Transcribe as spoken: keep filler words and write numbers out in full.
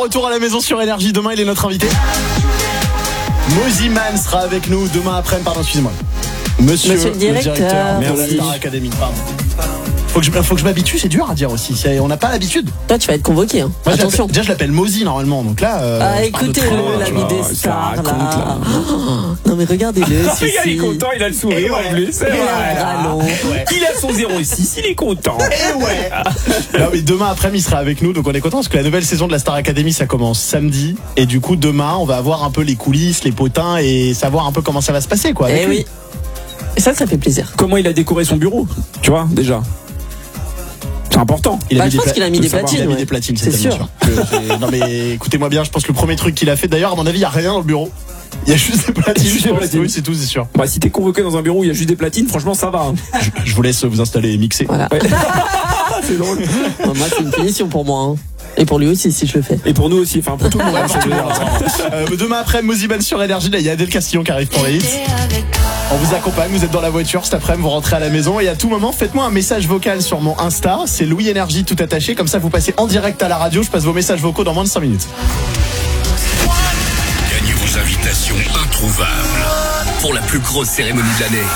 retour à la maison sur Énergie. Demain, il est notre invité. Moziman sera avec nous demain après. Pardon, excusez-moi. Monsieur, Monsieur le directeur, le directeur de la merci. Star Academy. Pardon. Faut que je, faut que je m'habitue, c'est dur à dire aussi. C'est, on n'a pas l'habitude. Toi, tu vas être convoqué. Hein. Moi, je Attention. déjà, je l'appelle Mozi normalement. Donc là. Euh, Ah, je pars de écoutez-le, train, l'ami tu vois. des stars, là. Oh, non, mais regardez-le. Il est content, il a le sourire en plus. C'est vrai. Il a son zéro six, il est content. Eh ouais. Non, mais demain après-midi, il sera avec nous. Donc on est content parce que la nouvelle saison de la Star Academy, ça commence samedi. Et du coup, demain, on va avoir un peu les coulisses, les potins et savoir un peu comment ça va se passer, quoi. avec Eh lui. oui. Et ça, ça fait plaisir. Comment il a décoré son bureau, tu vois, déjà. C'est important. Il a Bah, mis je des pense pla- qu'il a mis de des savoir. platines, Il a mis ouais. des platines, C'est tellement sûr. Que j'ai- non mais écoutez-moi bien, je pense que le premier truc qu'il a fait, d'ailleurs, à mon avis, il n'y a rien dans le bureau. Il y a juste des platines. Juste je des pense. platines. Oui, c'est tout, c'est sûr. Bah, si t'es convoqué dans un bureau où il y a juste des platines, franchement, ça va. Hein. Je, je vous laisse vous installer et mixer. Voilà. Ouais. C'est drôle. Bon, moi, c'est une punition pour moi. Hein. Et pour lui aussi, si je le fais. Et pour nous aussi, enfin, pour tout le monde. hein, ça veut dire. Euh, demain après, Moziman sur Énergie, là, il y a Adèle Castillon qui arrive pour les hits. On vous accompagne, vous êtes dans la voiture cet après-midi, vous rentrez à la maison et à tout moment, faites-moi un message vocal sur mon Insta, c'est Louis Énergie tout attaché, comme ça vous passez en direct à la radio, je passe vos messages vocaux dans moins de cinq minutes. Gagnez vos invitations introuvables pour la plus grosse cérémonie de l'année.